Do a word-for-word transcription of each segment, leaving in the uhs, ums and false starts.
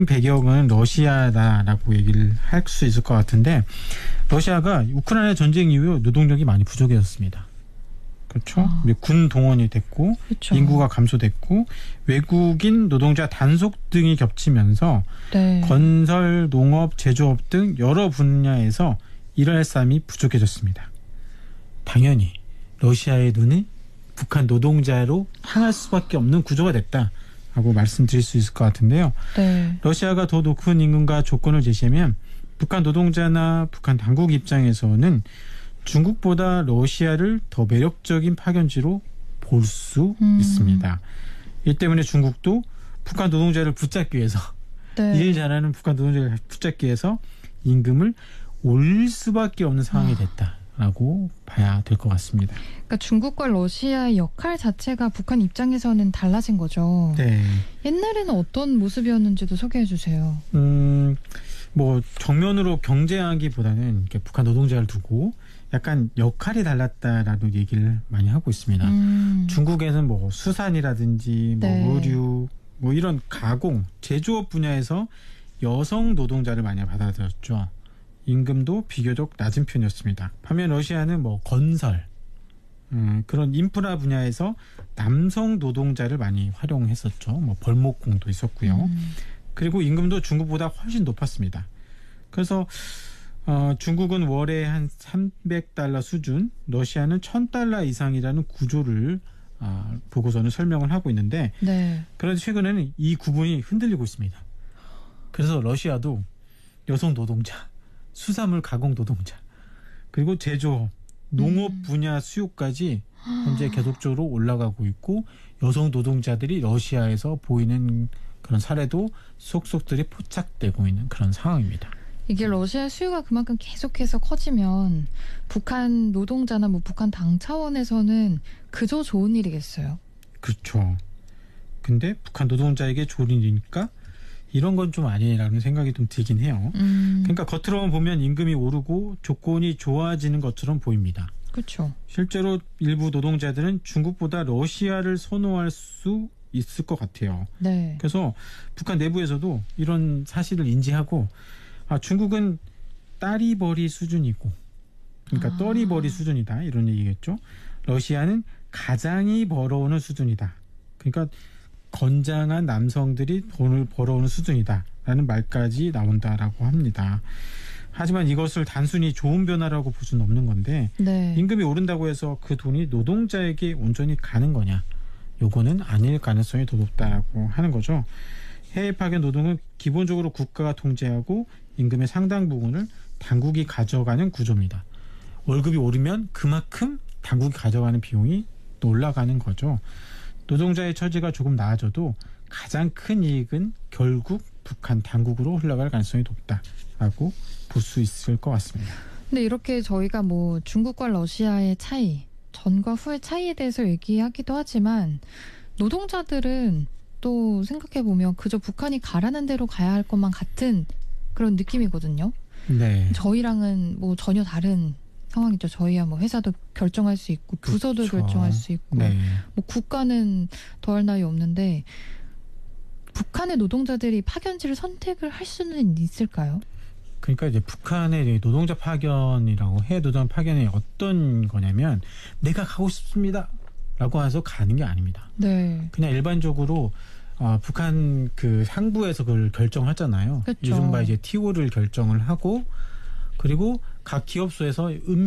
배경은 러시아다라고 얘기를 할 수 있을 것 같은데, 러시아가 우크라이나 전쟁 이후 노동력이 많이 부족해졌습니다. 그렇죠. 아. 군 동원이 됐고, 그쵸. 인구가 감소됐고, 외국인 노동자 단속 등이 겹치면서 네. 건설, 농업, 제조업 등 여러 분야에서 일할 사람이 부족해졌습니다. 당연히 러시아의 눈이 북한 노동자로 향할 수밖에 없는 구조가 됐다라고 말씀드릴 수 있을 것 같은데요. 네. 러시아가 더 높은 임금과 조건을 제시하면 북한 노동자나 북한 당국 입장에서는 중국보다 러시아를 더 매력적인 파견지로 볼 수 음. 있습니다. 이 때문에 중국도 북한 노동자를 붙잡기 위해서 네. 일 잘하는 북한 노동자를 붙잡기 위해서 임금을 올릴 수밖에 없는 상황이 됐다라고 봐야 될 것 같습니다. 그러니까 중국과 러시아의 역할 자체가 북한 입장에서는 달라진 거죠. 네. 옛날에는 어떤 모습이었는지도 소개해 주세요. 음, 뭐 정면으로 경쟁하기보다는 이렇게 북한 노동자를 두고 약간 역할이 달랐다라는 얘기를 많이 하고 있습니다. 음. 중국에는 뭐 수산이라든지 뭐 네. 의류, 뭐 이런 가공, 제조업 분야에서 여성 노동자를 많이 받아들였죠. 임금도 비교적 낮은 편이었습니다. 반면 러시아는 뭐 건설, 음, 그런 인프라 분야에서 남성 노동자를 많이 활용했었죠. 뭐 벌목공도 있었고요. 음. 그리고 임금도 중국보다 훨씬 높았습니다. 그래서 어, 중국은 월에 한 삼백 달러 수준, 러시아는 천 달러 이상이라는 구조를 어, 보고서는 설명을 하고 있는데, 네. 그런데 최근에는 이 구분이 흔들리고 있습니다. 그래서 러시아도 여성 노동자, 수산물 가공 노동자, 그리고 제조업, 농업 음. 분야 수요까지 현재 계속적으로 올라가고 있고, 여성 노동자들이 러시아에서 보이는 그런 사례도 속속들이 포착되고 있는 그런 상황입니다. 이게 러시아 수요가 그만큼 계속해서 커지면 북한 노동자나 뭐 북한 당 차원에서는 그저 좋은 일이겠어요. 그렇죠. 근데 북한 노동자에게 좋은 일이니까 이런 건 좀 아니라는 생각이 좀 들긴 해요. 음. 그러니까 겉으로만 보면 임금이 오르고 조건이 좋아지는 것처럼 보입니다. 그렇죠. 실제로 일부 노동자들은 중국보다 러시아를 선호할 수 있을 것 같아요. 네. 그래서 북한 내부에서도 이런 사실을 인지하고, 아, 중국은 따리버리 수준이고, 그러니까 아. 떠리버리 수준이다, 이런 얘기겠죠. 러시아는 가장이 벌어오는 수준이다. 그러니까 건장한 남성들이 돈을 벌어오는 수준이다라는 말까지 나온다라고 합니다. 하지만 이것을 단순히 좋은 변화라고 볼 수는 없는 건데, 네. 임금이 오른다고 해서 그 돈이 노동자에게 온전히 가는 거냐? 요거는 아닐 가능성이 더 높다라고 하는 거죠. 해외 파견 노동은 기본적으로 국가가 통제하고 임금의 상당 부분을 당국이 가져가는 구조입니다. 월급이 오르면 그만큼 당국이 가져가는 비용이 또 올라가는 거죠. 노동자의 처지가 조금 나아져도 가장 큰 이익은 결국 북한 당국으로 흘러갈 가능성이 높다라고 볼 수 있을 것 같습니다. 근데 이렇게 저희가 뭐 중국과 러시아의 차이, 전과 후의 차이에 대해서 얘기하기도 하지만 노동자들은 또 생각해보면 그저 북한이 가라는 대로 가야 할 것만 같은 그런 느낌이거든요. 네. 저희랑은 뭐 전혀 다른 상황이죠. 저희야 뭐 회사도 결정할 수 있고 부서도 그렇죠. 결정할 수 있고 네. 뭐 국가는 더할 나위 없는데 북한의 노동자들이 파견지를 선택을 할 수는 있을까요? 그러니까 이제 북한의 노동자 파견이라고 해외 노동 파견이 어떤 거냐면, 내가 가고 싶습니다라고 해서 가는 게 아닙니다. 네. 그냥 일반적으로 어, 북한 그 상부에서 그걸 결정하잖아요. 그렇죠. 이른바 이제 티오를 결정을 하고, 그리고 각 기업소에서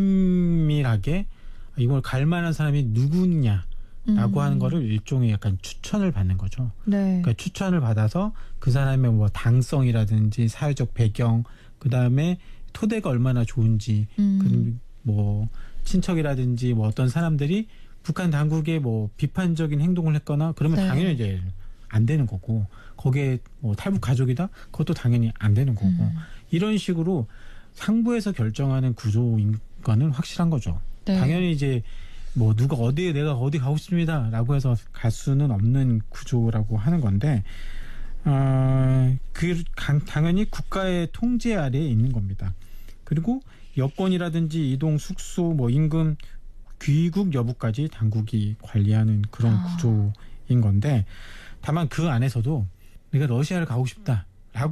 은밀하게 이걸 갈 만한 사람이 누구냐라고 음. 하는 거를 일종의 약간 추천을 받는 거죠. 네. 그러니까 추천을 받아서 그 사람의 뭐 당성이라든지 사회적 배경, 그 다음에 토대가 얼마나 좋은지, 음. 그 뭐 친척이라든지 뭐 어떤 사람들이 북한 당국에 뭐 비판적인 행동을 했거나 그러면 네. 당연히 이제 안 되는 거고, 거기에 뭐 탈북 가족이다? 그것도 당연히 안 되는 거고, 음. 이런 식으로 상부에서 결정하는 구조인 거는 확실한 거죠. 네. 당연히 이제 뭐 누가 어디에 내가 어디 가고 싶습니다라고 해서 갈 수는 없는 구조라고 하는 건데, 어, 그 당연히 국가의 통제 아래에 있는 겁니다. 그리고 여권이라든지 이동 숙소, 뭐 임금, 귀국 여부까지 당국이 관리하는 그런 아. 구조인 건데, 다만 그 안에서도 내가 러시아를 가고 싶다,